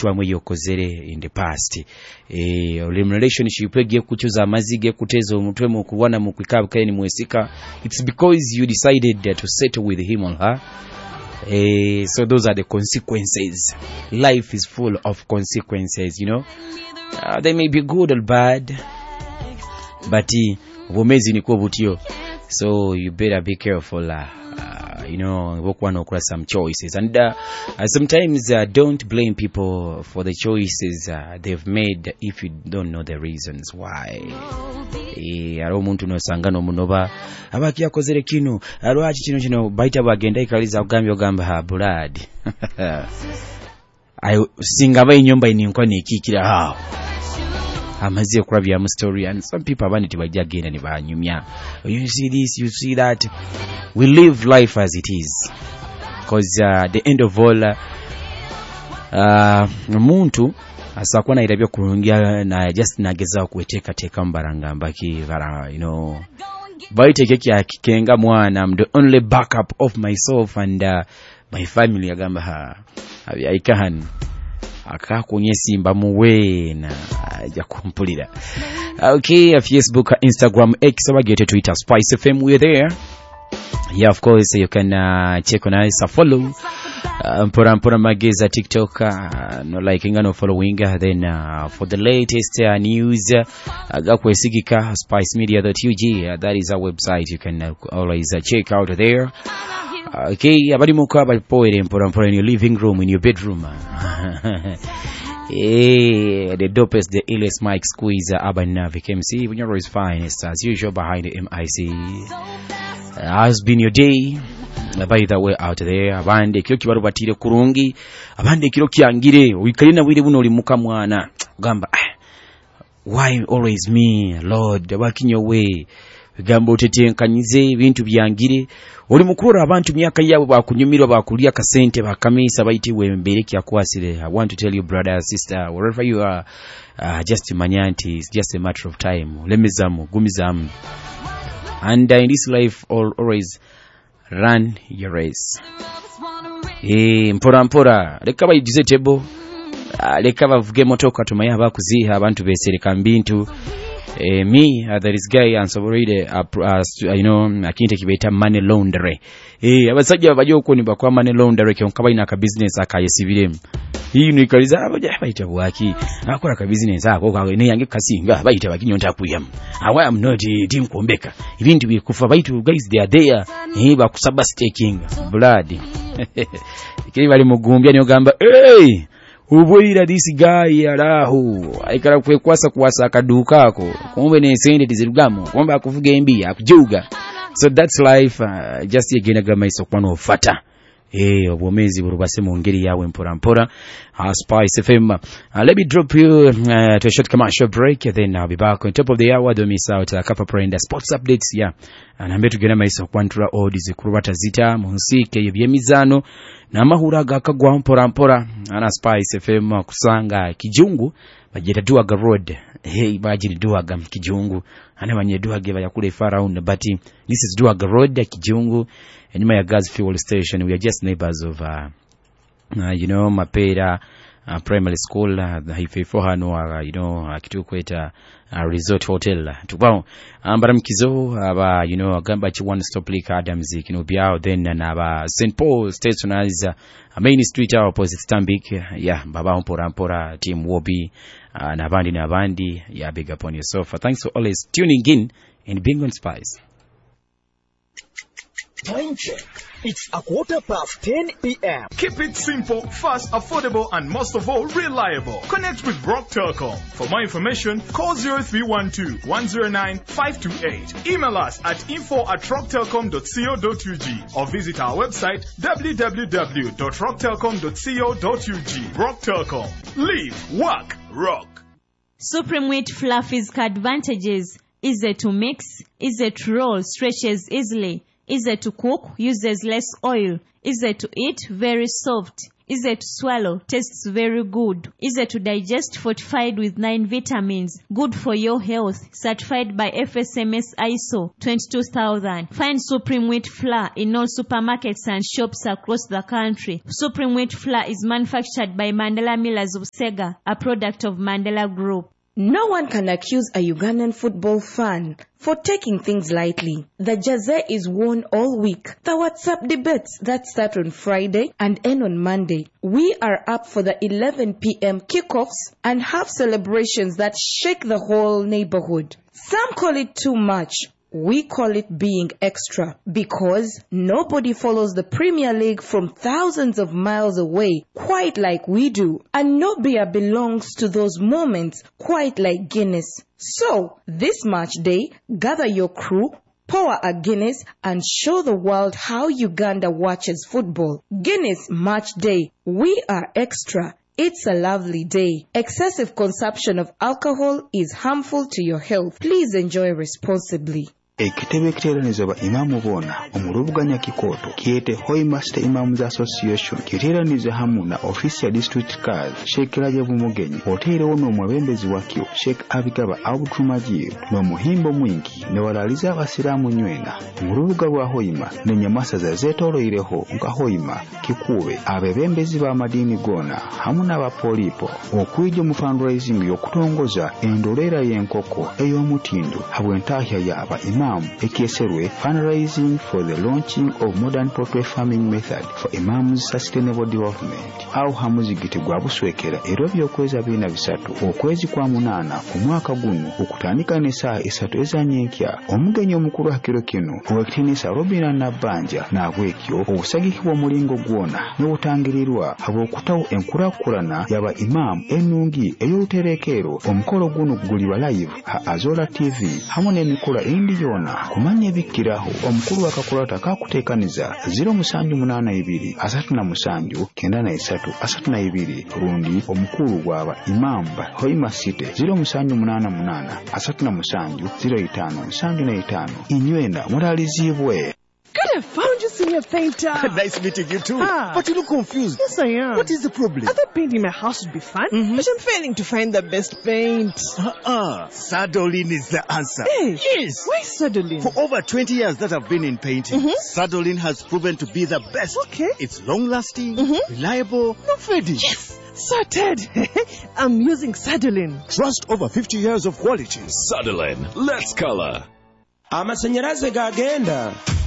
kichwamwe yokozere in the past relationship ege kuchuza amazige kuteza omutwe mu kubona mu kwikabka ni mwesika, it's because you decided to settle with him or her. So those are the consequences. Life is full of consequences, you know. They may be good or bad, but ubomezi ni kwa butio. So you better be careful, you know, work one or some choices. And sometimes don't blame people for the choices they've made if you don't know the reasons why. Aro muntu no sangano munoba abaki yakozere kino alwachi kino baita bagenda ikaliza ugambye ogamba blood. Ayo singa bayi nyomba ininko nikikira hao amazie kurabya mu story, and some people abandi bajja genda ne banyumya. You see this, you see that. We live life as it is, because the end of all muntu asakwa na irabyo kurungia na just nageza kuweteka teka mbaranga mbaki bara, you know, baiteke kya kikenga mwana, I'm the only backup of myself and my family agamba ha abyaikahan akakunye simba muwena aja kumpulira. Okay, Facebook, Instagram, X, abagete Twitter, Spice FM, we're there. Yeah, of course, you can check on us, follow Mpora Mageza, TikTok, no liking and no following. Then for the latest news, Gakwesigika, spicemedia.ug, that is our website. You can always check out there. Okay, abali mukaba poere Mpora in your living room, in your bedroom. The dopest, the illest Mike Squeeze, Urban Navic MC, when you're always finest as usual behind the MIC. Has been your day. By the way out there, abande kiro kibaru batire kurungi, abande kiro kyangire wikalina wire buno limuka mwana gamba why always me Lord, working your way. Gamba otetenkanyize ibintu byangire oli mukuru abantu myaka yabo bakunyumirwa bakulia kasente bakamisa bayitiwe mbere kyakwasire. I want to tell you brother sister, wherever you are, just manyanti, it's just a matter of time. Lemezamu gumizamu, and in this life always run your race. Mpora leka bayigize tebo, leka bavuge motoka tumaya bakuziha abantu besereka mbintu. Me, there is guy and so already, you know, akinte kibeta money laundry. Abasajja bajo okoni bakwa money laundry kyonkaba ina ka business akayesibiremu. Hii nikaliza abaja bayita bwaki akora ka business ako ne yange kasinga bayita bakinyonta kuyam. I am not team kombeka. Ibintu bikufa bayitu guys, they are there. Bakusaba staking blood. Kiri bali mugumbya niyo gamba ubwira this guy arahu aikara kwekwasa kuwasa akaduka ako kumbe ne sende tizirugamo kumbe akuvuga embi akujuga. So that's life. Just again gama isokwano fata obwomezi burubase mu ngeri yawe mpora Spice FM. Let me drop you to a short commercial break, then I'll be back on top of the hour. Don't miss out a couple of sports updates. Yeah, and I'm to get my kwantura odds kurubata zita munsike yebyemizano na mahura gakagwa mpora ana Spice FM kusanga kijungu bajeta duaga road. Bajiri duaga kijungu ana banye duaga bayakule far around, but this is duaga road kijungu and my gas fuel station. We are just neighbors of you know, Mapera primary school, haifefo hano, you know, kitukweta resort hotel tubao ambara mkizo aba, you know, agamba chi one stop like Adams kino biao, then na aba St Paul stationers main street opposite Stambik. Yeah, baba mpora team Wobi na bandi yeah, big up on yourself. Thanks for always tuning in and being on Spice. Time check. It's 10:15 p.m. Keep it simple, fast, affordable, and most of all, reliable. Connect with Rock Telecom. For more information, call 0312-109-528. Email us at info@rocktelecom.co.ug or visit our website www.rocktelecom.co.ug. Rock Telecom. Live, work, rock. Supreme Wheat Fluffy's advantages: easy to mix, easy to roll, stretches easily, easy to cook, uses less oil, easy to eat, very soft, easy to swallow, tastes very good, easy to digest, fortified with 9 vitamins, good for your health, certified by FSMS ISO 22000. Find Supreme Wheat Flour in all supermarkets and shops across the country. Supreme Wheat Flour is manufactured by Mandela Millers of Sega, a product of Mandela Group. No one can accuse a Ugandan football fan for taking things lightly. The jersey is worn all week. The WhatsApp debates that start on Friday and end on Monday. We are up for the 11 p.m. kickoffs and have celebrations that shake the whole neighborhood. Some call it too much. We call it being extra because nobody follows the Premier League from thousands of miles away quite like we do. And no beer belongs to those moments quite like Guinness. So, this match day, gather your crew, pour a Guinness and show the world how Uganda watches football. Guinness Match Day. We are extra. It's a lovely day. Excessive consumption of alcohol is harmful to your health. Please enjoy responsibly. Ekitebe kiteeraniza ba imamu boona omuluvuganya kikooto kiyete Hoima State Imams Association kiteeraniza hamu na ofisi ya district card Sheikh Rajabu Mugenyi oteerewo n'omwebembezi wakyo Sheikh Abigaba Abdulmajid n'omuhimbo mwingi ne walaliza abasiraamu nywena mu lubuga lwa Hoima n'ennyamasa zeetooloireho nga Hoima kikuube abebembezi b'amadiini goona hamu n'abapoliipo okwijja mu fundraising y'okutongoza endoleera y'enkoko ey'omutindo habw'entaahya y'aba imam ekyeserwe fundraising for the launching of modern poultry farming method for imams sustainable development au hamuzigiti gwa buswekera ero byokweza bina bisatu okwezi kwa 8 ku mwaka guno okutandika n'essaaha 3 ezanyenkya omugenyi omukulu hakiro kino owekitinisa Robina Nabanja n'abwekyo obusagikibwa omulingo gwona n'obutangirirwa habw'okutawo enkulakulana yaba imam ennungi ey'oluterekeero omukolo guno gulibwa live ha Azola TV hamu n'emikula indi yona kumanya ebikiraho omukulu wakakulata kakuteekaniza 0782 37 93 rundi omukulu gwaba imamba Hoima City 0788 37 05 inywena muralizibwe. Good, I found you, Senior Painter. Nice meeting you too. Ah. But you look confused. Yes, I am. What is the problem? I thought painting my house would be fun, but I'm failing to find the best paint. Sadolin is the answer. Hey, Yes. why Sadolin? For over 20 years that I've been in painting, Sadolin has proven to be the best. Okay. It's long-lasting, reliable, no fading. Yes, sorted. I'm using Sadolin. Trust over 50 years of quality. Sutherland, let's color. Amasanyalaze gagenda.